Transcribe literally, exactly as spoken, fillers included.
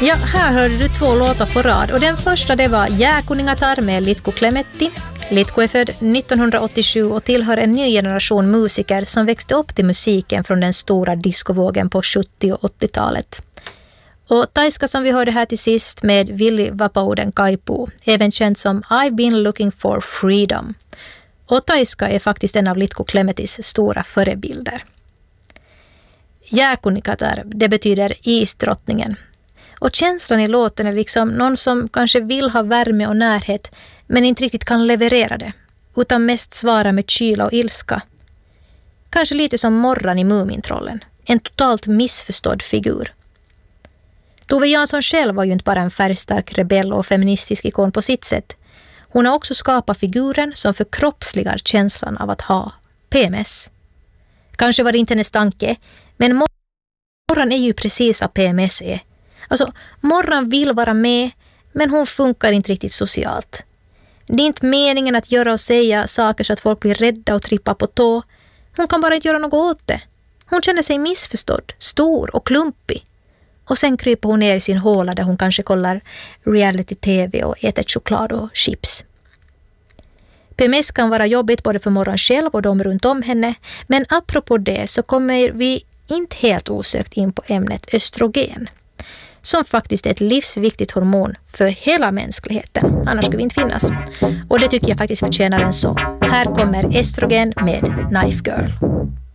Ja, här hörde du två låtar på rad och den första det var Jääkuningatar med Litko Klemetti. Litko är född nittonhundraåttiosju och tillhör en ny generation musiker som växte upp till musiken från den stora diskovågen på sjuttio- och åttiotalet. Och Taiska som vi hörde här till sist med Villi Vapauden Kaipu, även känd som I've been looking for freedom. Och Taiska är faktiskt en av Litko Klemettis stora förebilder. Jääkuningatar, det betyder isdrottningen. Och känslan i låten är liksom någon som kanske vill ha värme och närhet men inte riktigt kan leverera det, utan mest svara med kyla och ilska. Kanske lite som Morran i Mumintrollen, en totalt missförstådd figur. Tove Jansson själv var ju inte bara en färgstark rebell och feministisk ikon på sitt sätt. Hon har också skapat figuren som förkroppsligar känslan av att ha P M S. Kanske var det inte hennes tanke, men Morran är ju precis vad P M S är. Alltså, Morran vill vara med, men hon funkar inte riktigt socialt. Det är inte meningen att göra och säga saker så att folk blir rädda och trippar på tå. Hon kan bara inte göra något åt det. Hon känner sig missförstådd, stor och klumpig. Och sen kryper hon ner i sin håla där hon kanske kollar reality-tv och äter choklad och chips. P M S kan vara jobbigt både för Morran själv och de runt om henne, men apropå det så kommer vi inte helt osökt in på ämnet östrogen, som faktiskt är ett livsviktigt hormon för hela mänskligheten. Annars skulle vi inte finnas. Och det tycker jag faktiskt förtjänar en sång. Här kommer Estrogen med Knife Girl.